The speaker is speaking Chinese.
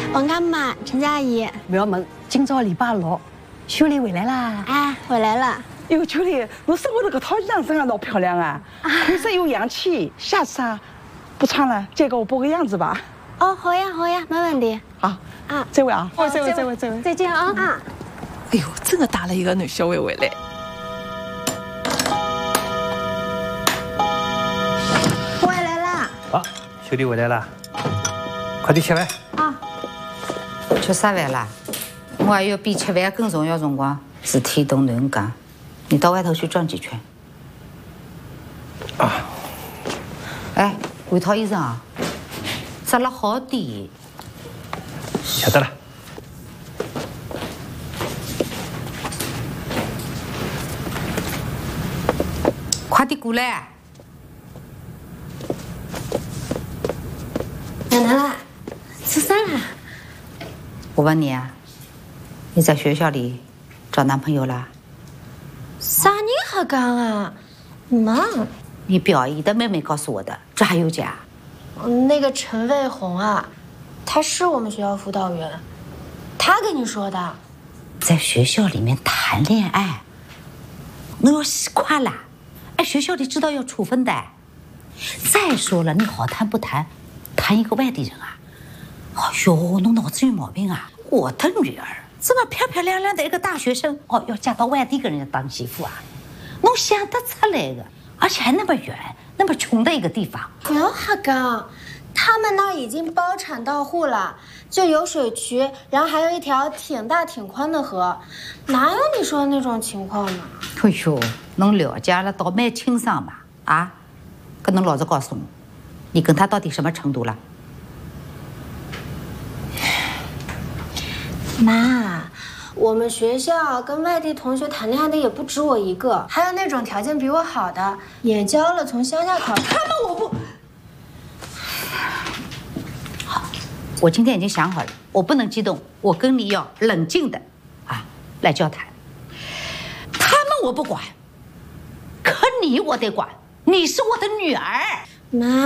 问俺妈，陈佳怡， 不要问，今朝礼拜六，秋丽回来啦。 哎，回来了。 哟，秋丽，侬身下头搿套衣裳真的老漂亮啊，看着有洋气。下次啊，不穿了，借给我播个样子吧。 哦，好呀，好呀，没问题。 好啊，这位啊， 这位， 再见啊！啊， 哎呦，真的带了一个男小孩回来。 回来啦！ 好，兄弟回来了，快点吃饭。 啊， 吃啥饭啦？我还有比吃饭更重要辰光。事体都能干，你到外头去转几圈。 啊。 哎，换套衣裳啊，扎了好点。 晓得了。 快点过来！ 奶奶，吃啥啦？ 我问你啊，你在学校里找男朋友啦？ 啥人还讲啊？妈， 你表姨的妹妹告诉我的，这还有假？ 那个陈卫红啊，她是我们学校辅导员，她跟你说的。 在学校里面谈恋爱，我要洗垮了。哎，学校里知道要处分的。再说了，你好谈不谈，谈一个外地人啊？哎呦，侬脑子有毛病啊！我的女儿这么漂漂亮亮的一个大学生，哦，要嫁到外地给人家当媳妇啊？侬想得出来的？而且还那么远，那么穷的一个地方。 不要瞎讲，他们那儿已经包产到户了，就有水渠，然后还有一条挺大挺宽的河，哪有你说的那种情况呢？ 哎呦，侬了解了倒蛮清爽嘛啊！可侬老实告诉我，你跟他到底什么程度了？ 妈，我们学校跟外地同学谈恋爱的也不止我一个，还有那种条件比我好的，也交了从乡下考。他们我不。 好，我今天已经想好了，我不能激动，我跟你要冷静的啊来交谈。他们我不管，可你我得管，你是我的女儿。 妈。